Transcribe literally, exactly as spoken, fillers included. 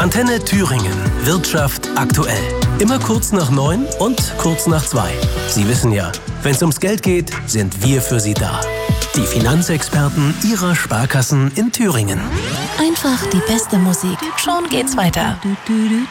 Antenne Thüringen. Wirtschaft aktuell. Immer kurz nach neun und kurz nach zwei. Sie wissen ja, wenn es ums Geld geht, sind wir für Sie da. Die Finanzexperten Ihrer Sparkassen in Thüringen. Einfach die beste Musik. Schon geht's weiter.